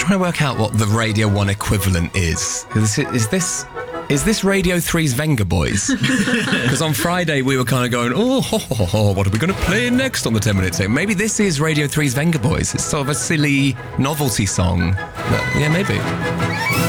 trying to work out what the Radio 1 equivalent is. Is this Radio 3's Venga Boys? Because on Friday we were kind of going, what are we going to play next on the 10-minute tape? Maybe this is Radio 3's Venga Boys. It's sort of a silly novelty song. But, yeah, maybe.